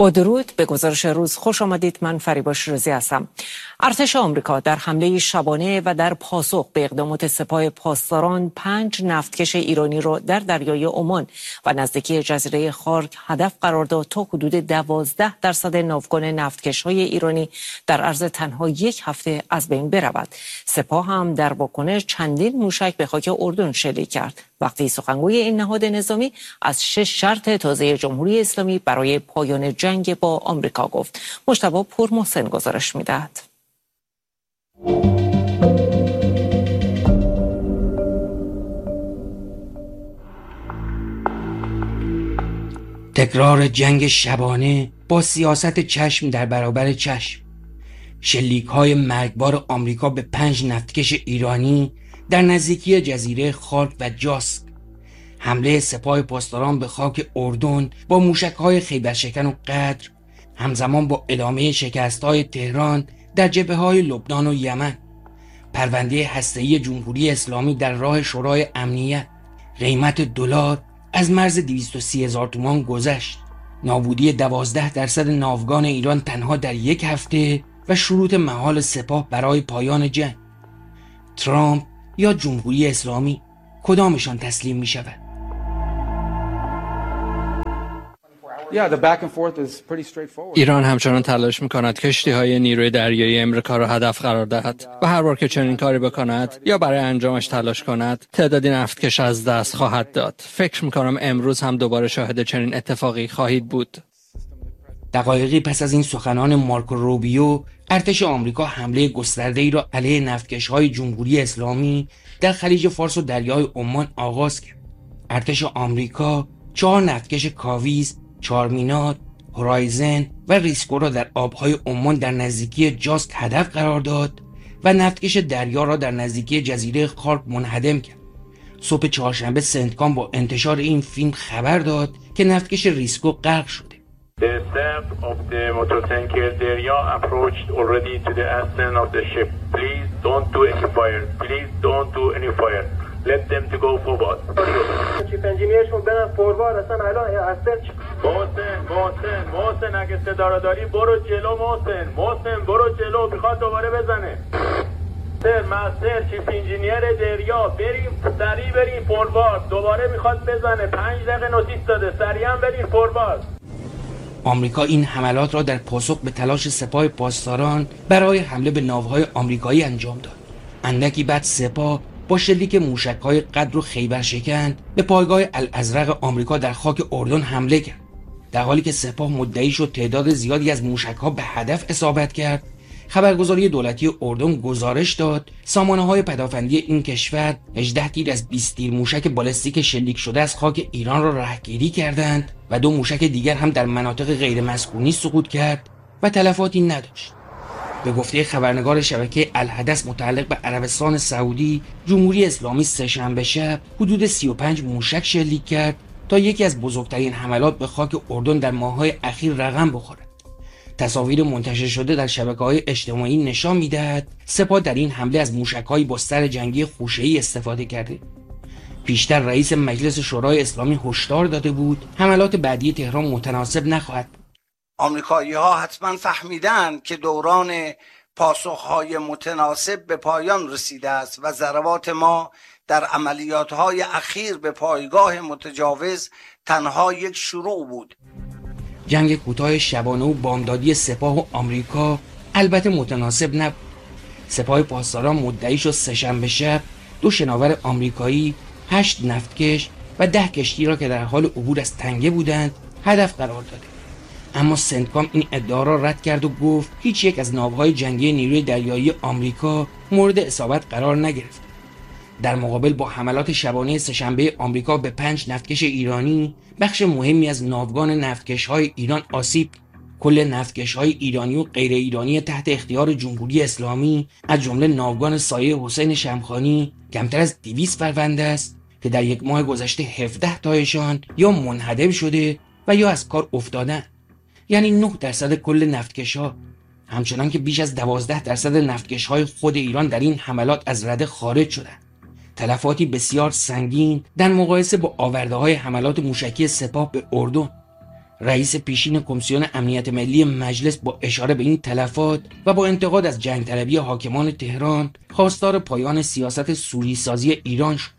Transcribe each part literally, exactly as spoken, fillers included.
با درود به گزارش روز خوش آمدید. من فریبا شیرازی هستم. ارتش آمریکا در حمله شبانه و در پاسخ به اقدامات سپاه پاسداران پنج نفتکش ایرانی را در دریای عمان و نزدیکی جزیره خارک هدف قرار داد تا حدود دوازده درصد ناوگان نفتکش‌های ایرانی در عرض تنها یک هفته از بین برود. سپاه هم در واکنش چندین موشک به خاک اردن شلیک کرد. وقتی سخنگوی این نهاد نظامی از شش شرط تازه جمهوری اسلامی برای پایان جنگ با آمریکا گفت. مجتبی پورمحسن گزارش می‌دهد. تکرار جنگ شبانه با سیاست چشم در برابر چشم. شلیک‌های مرگبار آمریکا به پنج نفتکش ایرانی در نزدیکی جزیره خارک و جاسک. حمله سپاه پاسداران به خاک اردن با موشک‌های خیبرشکن و قدر، همزمان با ادامه شکست‌های تهران در جبهه‌های لبنان و یمن. پرونده هسته‌ای جمهوری اسلامی در راه شورای امنیت. قیمت دلار از مرز دویست و سی هزار تومان گذشت. نابودی دوازده درصد ناوگان ایران تنها در یک هفته و شروط مهال سپاه برای پایان جنگ. ترامپ یا جمهوری اسلامی، کدامشان تسلیم می شود؟ ایران همچنان تلاش می‌کند کشتی‌های نیروی دریایی امریکا را هدف قرار دهد و هر بار که چنین کاری بکند یا برای انجامش تلاش کند تعدادی نفتکش از دست خواهد داد. فکر می‌کنم امروز هم دوباره شاهد چنین اتفاقی خواهید بود. دقایقی پس از این سخنان مارکو روبیو، ارتش آمریکا حمله گسترده‌ای را علیه نفتکش‌های جمهوری اسلامی در خلیج فارس و دریای عمان آغاز کرد. ارتش آمریکا چهار نفتکش کاویز، چارمینار، هورایزن و ریسکو را در آبهای عمان در نزدیکی جاسک هدف قرار داد و نفتکش دریا را در نزدیکی جزیره خارک منهدم کرد. صبح چهارشنبه سنتکام با انتشار این فیلم خبر داد که نفتکش ریسکو غرق شده. The staff of the motor tanker Derya approached already to the stern of the ship. Please don't do any fire. Please don't do any fire. Let them to go forward. چیف انجینیرشون برن فوروارد. اصلا الان استر محسن محسن محسن اگه صدا رو داری برو جلو. محسن محسن برو جلو، میخواد دوباره بزنه. سر مستر چیف انجینیر دریا، بریم سریع بریم فوروارد. دوباره میخواد بزنه. پنج دقیقه نوتیس داده، سریعا بریم فوروارد. آمریکا این حملات را در پاسخ به تلاش سپاه پاسداران برای حمله به ناوهای آمریکایی انجام داد. اندکی بعد سپاه با شلیک موشک‌های قدر و خیبرشکن به پایگاه الازرق آمریکا در خاک اردن حمله کرد. در حالی که سپاه مدعی شد تعداد زیادی از موشک‌ها به هدف اصابت کرد، خبرگزاری دولتی اردن گزارش داد سامانه‌های پدافندی این کشور هجده تیر از بیست تیر موشک بالستیک شلیک شده از خاک ایران را رهگیری کردند و دو موشک دیگر هم در مناطق غیر مسکونی سقوط کرد و تلفاتی نداشت. به گفته خبرنگار شبکه الحدث متعلق به عربستان سعودی، جمهوری اسلامی سه‌شنبه شب حدود سی و پنج موشک شلیک کرد تا یکی از بزرگترین حملات به خاک اردن در ماه‌های اخیر رقم بخورد. تصاویر منتشر شده در شبکه‌های اجتماعی نشان می‌دهد سپاه در این حمله از موشک‌های با سر جنگی خوشه‌ای استفاده کرده. پیشتر رئیس مجلس شورای اسلامی هشدار داده بود حملات بعدی تهران متناسب نخواهد بود. آمریکایی‌ها حتما فهمیدن که دوران پاسخ‌های متناسب به پایان رسیده است و ضربات ما در عملیات‌های اخیر به پایگاه متجاوز تنها یک شروع بود. جنگ کوتاه شبانه و بامدادی سپاه و آمریکا البته متناسب نبود. سپاه پاسداران مدعی شد سه‌شنبه شب دو شناور آمریکایی، هشت نفتکش و ده کشتی را که در حال عبور از تنگه بودند هدف قرار داده. اما سنتکام این ادعا را رد کرد و گفت هیچ یک از ناوهای جنگی نیروی دریایی آمریکا مورد اصابت قرار نگرفت. در مقابل با حملات شبانه سه‌شنبه آمریکا به پنج نفتکش ایرانی، بخش مهمی از ناوگان نفتکش‌های ایران آسیب. کل نفتکش‌های ایرانی و غیر ایرانی تحت اختیار جمهوری اسلامی از جمله ناوگان سایه حسین شمخانی کمتر از دویست فرونده است که در یک ماه گذشته هفده تایشان یا منهدم شده و یا از کار افتادن، یعنی نه درصد کل نفتکش‌ها. همچنان که بیش از دوازده درصد نفتکش‌های خود ایران در این حملات از رده خارج شدند. تلفاتی بسیار سنگین در مقایسه با آورده‌های حملات موشکی سپاه به اردن. رئیس پیشین کمیسیون امنیت ملی مجلس با اشاره به این تلفات و با انتقاد از جنگ طلبی حاکمان تهران خواستار پایان سیاست سوری سازی ایران شد.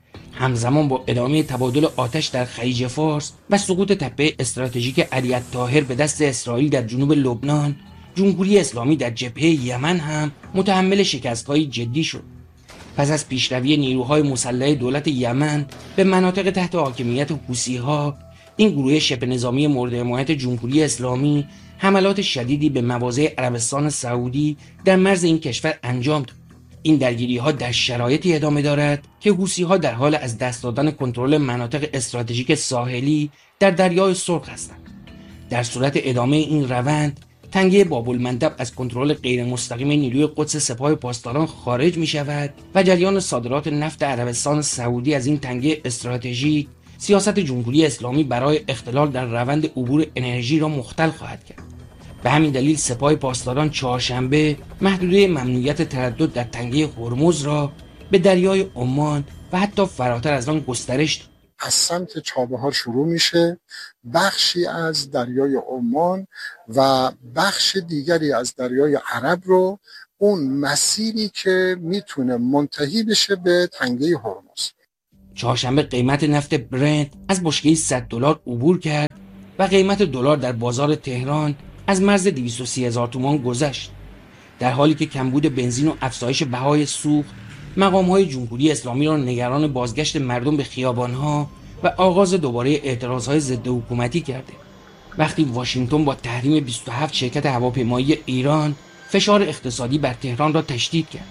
همزمان با ادامه تبادل آتش در خلیج فارس و سقوط تپه استراتژیک علی الطاهر به دست اسرائیل در جنوب لبنان، جمهوری اسلامی در جبهه یمن هم متحمل شکست‌های جدی شد. پس از پیشروی نیروهای مسلح دولت یمن به مناطق تحت حاکمیت حوثی‌ها، این گروه شبه نظامی مورد حمایت جمهوری اسلامی حملات شدیدی به مواضع عربستان سعودی در مرز این کشور انجام داد. این درگیری‌ها در شرایطی ادامه دارد که حوثی‌ها در حال از دست دادن کنترل مناطق استراتژیک ساحلی در دریای سرخ هستند. در صورت ادامه این روند، تنگه باب‌المندب از کنترل غیر مستقیم نیروی قدس سپاه پاسداران خارج می شود و جریان صادرات نفت عربستان سعودی از این تنگه استراتژیک سیاست جمهوری اسلامی برای اختلال در روند عبور انرژی را مختل خواهد کرد. به همین دلیل سپاه پاسداران چهارشنبه محدوده ممنوعیت تردد در تنگه هرمز را به دریای عمان و حتی فراتر از آن گسترش داد. از سمت چابهار شروع میشه، بخشی از دریای عمان و بخش دیگری از دریای عرب رو، اون مسیری که میتونه منتهی بشه به تنگه هرمز. چهارشنبه قیمت نفت برنت از بشکه‌ای صد دلار عبور کرد و قیمت دلار در بازار تهران از مرز دویست و سی هزار تومان گذشت. در حالی که کمبود بنزین و افزایش بهای سوخت مقام‌های جمهوری اسلامی را نگران بازگشت مردم به خیابان‌ها و آغاز دوباره اعتراض‌های ضد حکومتی کرده. وقتی واشنگتن با تحریم بیست و هفت شرکت هواپیمایی ایران فشار اقتصادی بر تهران را تشدید کرد،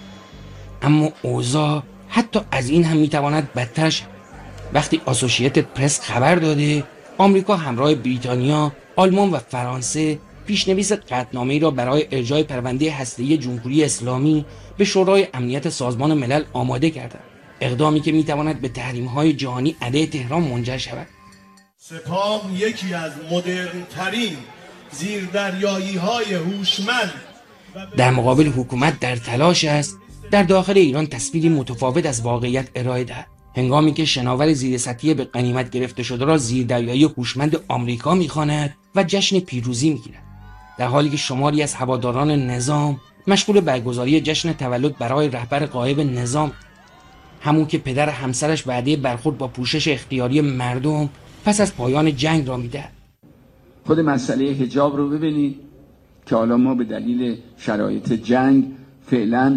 اما اوضاع حتی از این هم میتواند بدتر شد. وقتی آسوشییتد پرس خبر داده آمریکا همراه بریتانیا، آلمان و فرانسه پیشنویس قطعنامه‌ای را برای ارجاع پرونده هسته‌ای جمهوری اسلامی به شورای امنیت سازمان ملل آماده کردند، اقدامی که میتواند به تحریم‌های جهانی علیه تهران منجر شود. سپاه یکی از مدرن‌ترین زیردریایی‌های هوشمند در مقابل حکومت در تلاش است در داخل ایران تصویری متفاوت از واقعیت ارائه دهد، هنگامی که شناور زیرسطحی به غنیمت گرفته شده را زیردریایی هوشمند آمریکا می‌خواند و جشن پیروزی می‌گیرد، در حالی که شماری از هواداران نظام مشغول برگزاری جشن تولد برای رهبر غایب نظام، همون که پدر همسرش وعده برخورد با پوشش اختیاری مردم پس از پایان جنگ را میدهد. خود مسئله حجاب رو ببینید که حالا ما به دلیل شرایط جنگ فعلا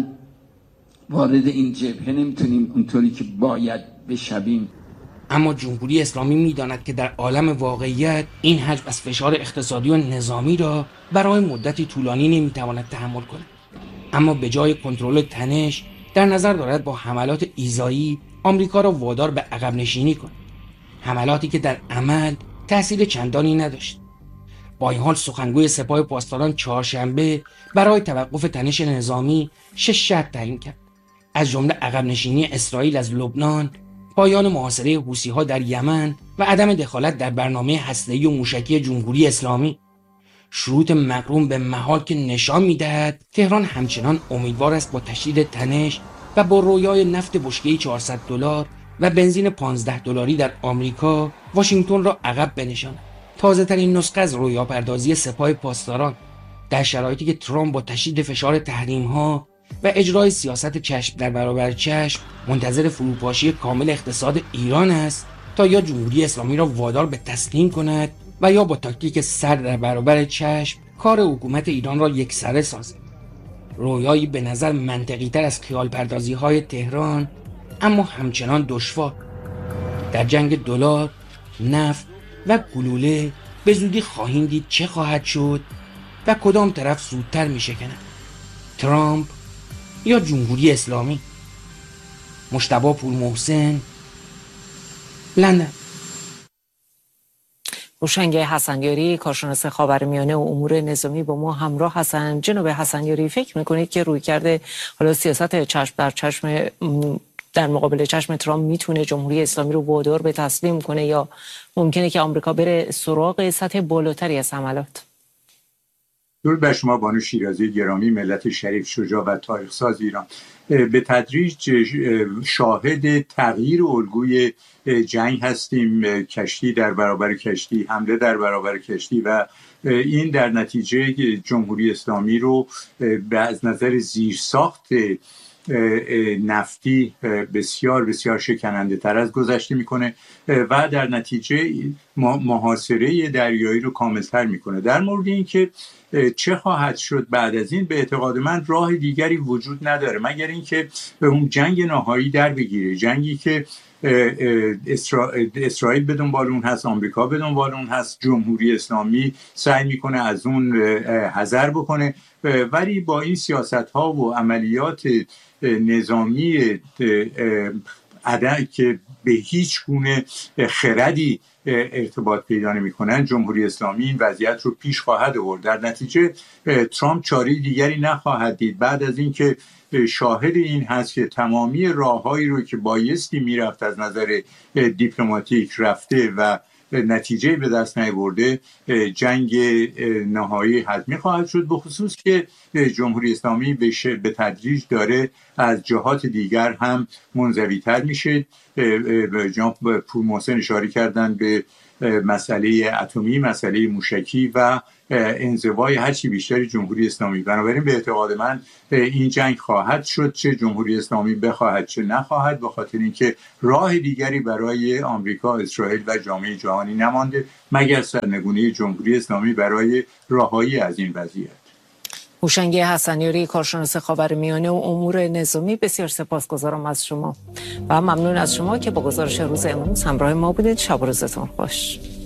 وارد این جبهه نمیتونیم اونطوری که باید بشویم. اما جمهوری اسلامی میداند که در عالم واقعیت این حجم از فشار اقتصادی و نظامی را برای مدتی طولانی نمیتواند تحمل کند، اما به جای کنترل تنش در نظر دارد با حملات ایذایی آمریکا را وادار به عقب نشینی کند، حملاتی که در عمل تأثیر چندانی نداشت. با این حال سخنگوی سپاه پاسداران چهارشنبه برای توقف تنش نظامی شش شرط تعیین کرد، از جمله عقب نشینی اسرائیل از لبنان، پایان محاصره حوثی‌ها در یمن و عدم دخالت در برنامه هسته‌ای و موشکی جمهوری اسلامی. شروط مقرون به محال که نشان می‌دهد تهران همچنان امیدوار است با تشدید تنش و با رویای نفت بشکه‌ای چهارصد دلار و بنزین پانزده دلاری در آمریکا واشنگتن را عقب بنشاند. تازه‌ترین نسخه از رویاپردازی سپاه پاسداران در شرایطی که ترامپ با تشدید فشار تحریم‌ها و اجرای سیاست چشم در برابر چشم منتظر فروپاشی کامل اقتصاد ایران است تا یا جمهوری اسلامی را وادار به تسلیم کند و یا با تاکتیک سر در برابر چشم کار حکومت ایران را یکسره سازد. رویایی به نظر منطقی تر از خیال پردازی های تهران، اما همچنان دشوار. در جنگ دلار، نفت و گلوله به زودی خواهیم دید چه خواهد شد و کدام طرف زودتر می شکند، ترامپ یا جمهوری اسلامی. مجتبی پورمحسن، لندن. هوشنگ حسنیاری، کارشناس خاورمیانه و امور نظامی با ما همراه هستند. جناب حسنیاری، فکر میکنید که روی کرده حالا سیاست چشم در چشم در مقابل چشم ترامپ میتونه جمهوری اسلامی رو وادار به تسلیم کنه یا ممکنه که آمریکا بره سراغ سطح بالاتری از حملات؟ درود بر شما بانو شیرازی گرامی، ملت شریف شجاع و تاریخ ساز ایران. به تدریج شاهد تغییر الگوی جنگ هستیم، کشتی در برابر کشتی، حمله در برابر کشتی، و این در نتیجه جمهوری اسلامی رو از نظر زیرساخت نفتی بسیار بسیار شکننده تر از گذشته میکنه و در نتیجه محاصره دریایی رو کاملتر میکنه. در مورد این که چه خواهد شد بعد از این، به اعتقاد من راه دیگری وجود نداره مگر اینکه به اون جنگ نهایی در بگیره، جنگی که اسرائیل به دنبال اون هست، آمریکا به دنبال اون هست، جمهوری اسلامی سعی میکنه از اون حذر بکنه، ولی با این سیاست ها و عملیات نظامی عدم که به هیچ گونه خردی ارتباط پیدا نمی‌کنن، جمهوری اسلامی این وضعیت رو پیش خواهد آورد. در نتیجه ترامپ چاره دیگری نخواهد دید بعد از اینکه شاهد این هست که تمامی راههایی رو که بایستی میرفت از نظر دیپلماتیک رفته و نتیجه به دست نیاورده، جنگ نهایی حتمی خواهد شد، به خصوص که جمهوری اسلامی به تدریج داره از جهات دیگر هم منزوی‌تر میشه. جناب پور محسن اشاره کردن به مسئله اتمی، مسئله موشکی و انزوای هرچی بیشتر جمهوری اسلامی. بنابراین به اعتقاد من این جنگ خواهد شد، چه جمهوری اسلامی بخواهد چه نخواهد، به خاطر اینکه راه دیگری برای آمریکا، اسرائیل و جامعه جهانی نمانده مگر سرنگونی جمهوری اسلامی برای رهایی از این وضعیت. هوشنگ حسنیاری، کارشناس خاورمیانه و امور نظامی، بسیار سپاسگزارم از شما و ممنون از شما که با گزارش روز امروز همراه ما بودید. شب و روزتون خوش.